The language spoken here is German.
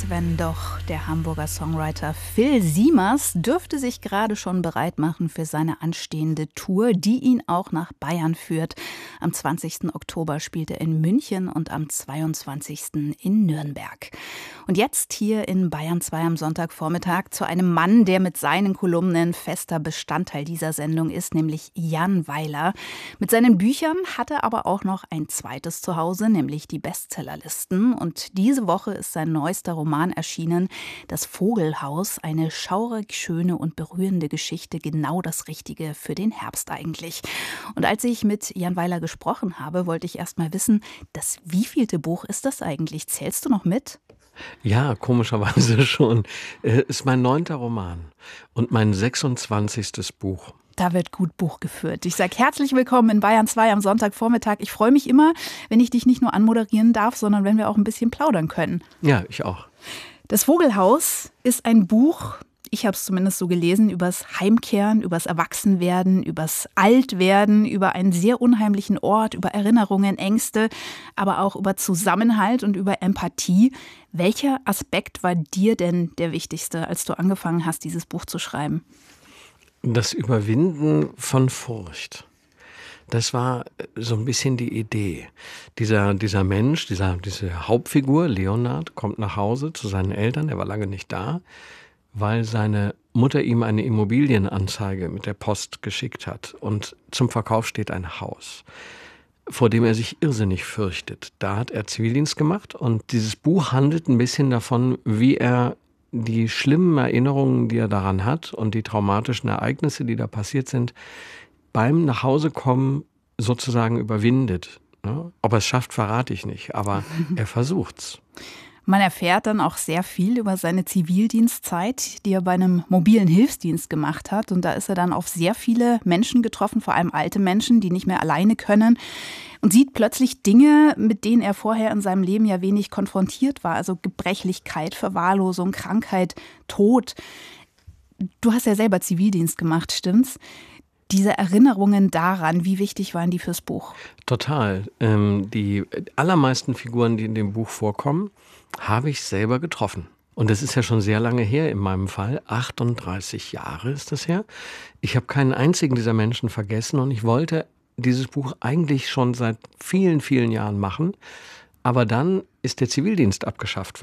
wenn doch der Hamburger Songwriter Phil Siemers dürfte sich gerade schon bereit machen für seine anstehende Tour, die ihn auch nach Bayern führt. Am 20. Oktober spielt er in München und am 22. in Nürnberg. Und jetzt hier in Bayern 2 am Sonntagvormittag zu einem Mann, der mit seinen Kolumnen fester Bestandteil dieser Sendung ist, nämlich Jan Weiler. Mit seinen Büchern hat er aber auch noch ein zweites Zuhause, nämlich die Bestsellerlisten. Und diese Woche ist sein neuester Roman erschienen, Das Vogelhaus, eine schaurig schöne und berührende Geschichte, genau das Richtige für den Herbst eigentlich. Und als ich mit Jan Weiler gesprochen habe, wollte ich erst mal wissen, das wievielte Buch ist das eigentlich? Zählst du noch mit? Ja, komischerweise schon. Ist mein 9. Roman und mein 26. Buch. Da wird gut Buch geführt. Ich sage herzlich willkommen in Bayern 2 am Sonntagvormittag. Ich freue mich immer, wenn ich dich nicht nur anmoderieren darf, sondern wenn wir auch ein bisschen plaudern können. Ja, ich auch. Das Vogelhaus ist ein Buch, ich habe es zumindest so gelesen, übers Heimkehren, übers Erwachsenwerden, übers Altwerden, über einen sehr unheimlichen Ort, über Erinnerungen, Ängste, aber auch über Zusammenhalt und über Empathie. Welcher Aspekt war dir denn der wichtigste, als du angefangen hast, dieses Buch zu schreiben? Das Überwinden von Furcht. Das war so ein bisschen die Idee. Dieser Mensch, diese Hauptfigur, Leonard, kommt nach Hause zu seinen Eltern, er war lange nicht da, weil seine Mutter ihm eine Immobilienanzeige mit der Post geschickt hat. Und zum Verkauf steht ein Haus, vor dem er sich irrsinnig fürchtet. Da hat er Zivildienst gemacht und dieses Buch handelt ein bisschen davon, wie er die schlimmen Erinnerungen, die er daran hat und die traumatischen Ereignisse, die da passiert sind, beim Nachhausekommen sozusagen überwindet. Ob er es schafft, verrate ich nicht, aber er versucht's. Man erfährt dann auch sehr viel über seine Zivildienstzeit, die er bei einem mobilen Hilfsdienst gemacht hat. Und da ist er dann auf sehr viele Menschen getroffen, vor allem alte Menschen, die nicht mehr alleine können. Und sieht plötzlich Dinge, mit denen er vorher in seinem Leben ja wenig konfrontiert war. Also Gebrechlichkeit, Verwahrlosung, Krankheit, Tod. Du hast ja selber Zivildienst gemacht, stimmt's? Diese Erinnerungen daran, wie wichtig waren die fürs Buch? Total. Die allermeisten Figuren, die in dem Buch vorkommen, habe ich selber getroffen. Und das ist ja schon sehr lange her in meinem Fall. 38 Jahre ist das her. Ich habe keinen einzigen dieser Menschen vergessen und ich wollte dieses Buch eigentlich schon seit vielen, vielen Jahren machen. Aber dann ist der Zivildienst abgeschafft worden.